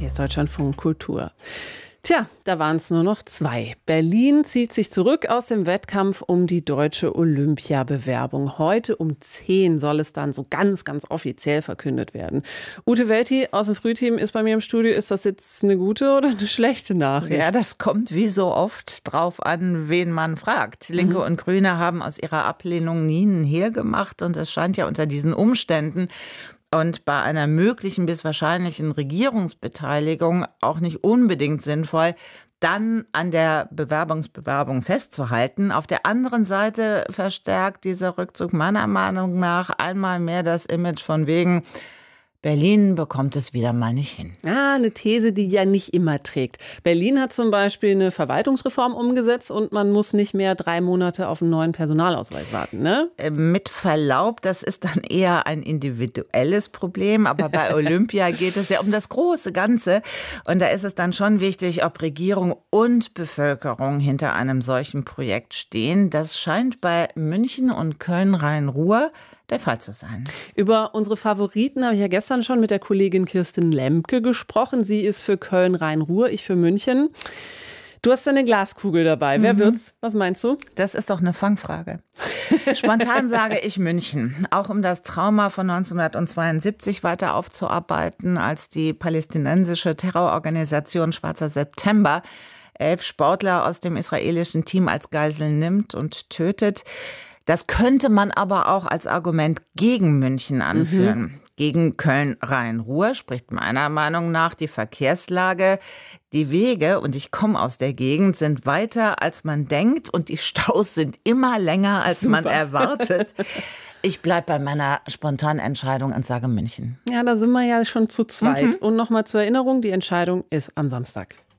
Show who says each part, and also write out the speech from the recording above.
Speaker 1: Hier ist Deutschlandfunk Kultur. Tja, da waren es nur noch 2. Berlin zieht sich zurück aus dem Wettkampf um die deutsche Olympiabewerbung. Heute um 10 soll es dann so ganz, ganz offiziell verkündet werden. Ute Welti aus dem Frühteam ist bei mir im Studio. Ist das jetzt eine gute oder eine schlechte Nachricht?
Speaker 2: Ja, das kommt wie so oft drauf an, wen man fragt. Linke und Grüne haben aus ihrer Ablehnung nie ein Hehl gemacht. Und es scheint ja unter diesen Umständen und bei einer möglichen bis wahrscheinlichen Regierungsbeteiligung auch nicht unbedingt sinnvoll, dann an der Bewerbung festzuhalten. Auf der anderen Seite verstärkt dieser Rückzug meiner Meinung nach einmal mehr das Image von wegen, Berlin bekommt es wieder mal nicht hin.
Speaker 1: Eine These, die ja nicht immer trägt. Berlin hat zum Beispiel eine Verwaltungsreform umgesetzt und man muss nicht mehr 3 Monate auf einen neuen Personalausweis warten, ne?
Speaker 2: Mit Verlaub, das ist dann eher ein individuelles Problem, aber bei Olympia geht es ja um das große Ganze und da ist es dann schon wichtig, ob Regierung und Bevölkerung hinter einem solchen Projekt stehen. Das scheint bei München und Köln-Rhein-Ruhr der Fall zu sein.
Speaker 1: Über unsere Favoriten habe ich ja gestern schon mit der Kollegin Kirsten Lemke gesprochen. Sie ist für Köln-Rhein-Ruhr, ich für München. Du hast eine Glaskugel dabei. Wer wird's? Was meinst du?
Speaker 2: Das ist doch eine Fangfrage. Spontan sage ich München. Auch um das Trauma von 1972 weiter aufzuarbeiten, als die palästinensische Terrororganisation Schwarzer September 11 Sportler aus dem israelischen Team als Geiseln nimmt und tötet. Das könnte man aber auch als Argument gegen München anführen. Gegen Köln-Rhein-Ruhr spricht meiner Meinung nach die Verkehrslage. Die Wege, und ich komme aus der Gegend, sind weiter, als man denkt und die Staus sind immer länger, als man erwartet. Ich bleibe bei meiner spontanen Entscheidung und sage München.
Speaker 1: Ja, da sind wir ja schon zu zweit. Und nochmal zur Erinnerung, die Entscheidung ist am Samstag.